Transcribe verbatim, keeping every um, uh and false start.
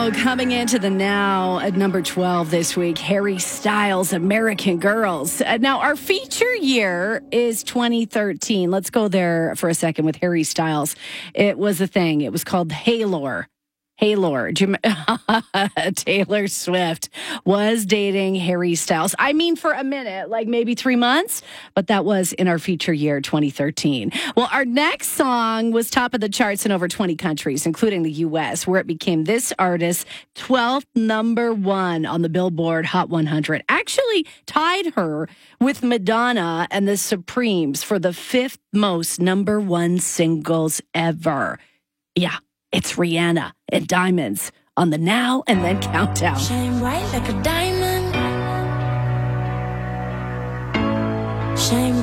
Oh, coming into the now at number twelve this week, Harry Styles, American Girls. Uh, now, our feature year is twenty thirteen. Let's go there for a second with Harry Styles. It was a thing. It was called Halor. Halor. Jim- Taylor Swift was dating Harry Styles. I mean, for a minute, like maybe three months, but that was in our feature year, twenty thirteen. Well, our next song was top of the charts in over twenty countries, including the U S, where it became this artist's twelfth number one on the Billboard Hot one hundred. Actually tied her with Madonna and the Supremes for the fifth most number one singles ever. Yeah. It's Rihanna and Diamonds on the Now and Then Countdown. Shine bright like a diamond. Shine